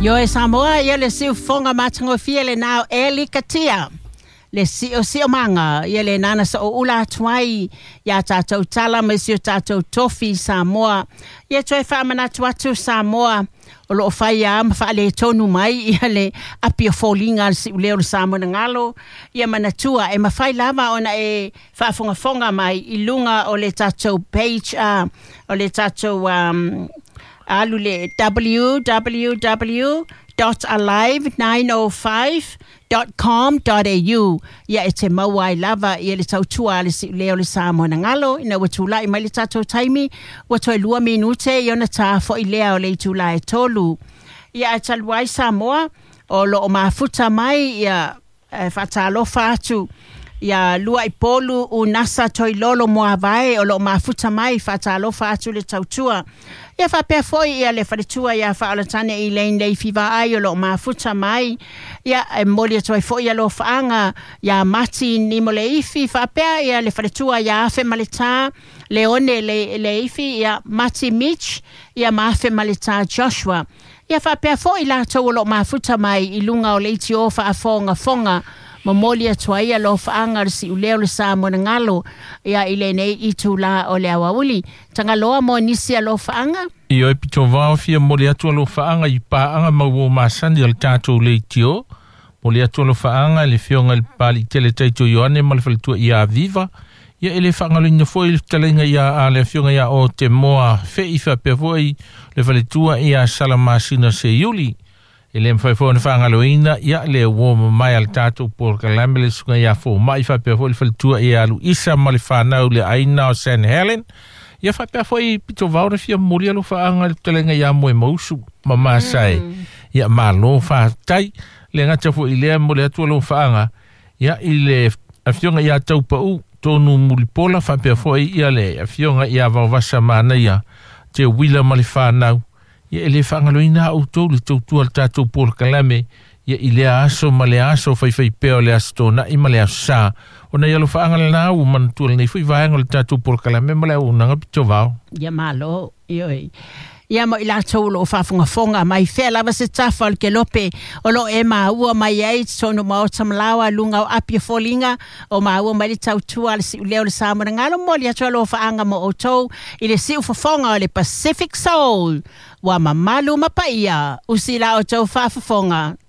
Yo e Samoa, ia le siu fonga matango fia le nao Eli Katia. Le sio manga, ia le nana sa o ula tuai, ia tātou tala me sio tātou tofi Samoa. Ia toi whamana tuatu Samoa, o lo whai a ma whaale tonu mai, ia le apia fōlinga si uleo le Samoa na ngalo. Ia manatua, e ma whai lava ona e whaafonga mai, i lunga o le tātou page, o le tātou alu le www.alive905.com.au ia e te maua i lava ia le tautua le si leo le Samoa na ngalo ina watula i mai le tatou taimi wato e 2 minute i ona tā fo i lea o le tula e tolu ia e taluai Samoa o lo o mafuta mai ia whatalofa atu ia lua i polu u nasa toi lolo moa vai o lo mafuta mai whatalofa atu le tautua ia whapea foi ia le wharetua ia whaalatane i lein lei whiwa ai o lo mafuta mai ia e moli atoi foi ia lo whaanga ia mati ni mo le ifi whapea ia le wharetua ia afe maleta leone le ifi ia mati Mitch ia maafe maleta Joshua ia whapea foi la tau o lo mafuta mai i lunga o le iti o whaafonga fonga Mamoli atua ia lo whaanga si uleo le Samoa na ngalo ia i le nei i tu la o le awauli. Tanga loa mo nisi a lo whaanga? Io e pito vao fia moli atua lo whaanga i paanga maua masani al tātou le itio. Moli atua lo whaanga le whionga le pali tele taito ioane malifalitua i a viva. Ia ele whaanga lo ina foi le talenga ia a le whionga ia o te moa whei whapea foi le whalitua i a salamasina se yuli. Ele mwhaifoa na whangaloina, ia le woma mai al tātou por kalamele sunga ia fo mai whapea fo le whalitua ia alu isa mali whanau le aina o San Helen. Ia whapea fo i pito vaura fia mori alu whaanga le talenga ia moe mausu mamasai. Ia malo whaatai, le ngata fo i lea mori atu alu whaanga, ia i le awhionga ia taupau, tonu mulipola whapea fo i ia le awhionga ia vawasa mana ia, te wila mali whanau. Ia ele whangaloina au tau le tautua le tātou por kalame, ia i lea aso ma le aso whai peo le aso tōna i ma le aso sā. O na ialo whaangale nā u manatua nei whai vahenga le tātou por kalame ma le au nanga pito vau. Ia malo, ioi. Ia mo i la tau lo whafonga mai whea lava se tafa o ke lope o lo e ua mai ei tono mao tamlawa lunga o apia folinga o ua mai le tau tua le si uleo le Samoa na ngalo mo li atua lo whaanga mo o tau i le si ufafonga o le Pacific Soul wa mamalu mapaia usila o tau whafonga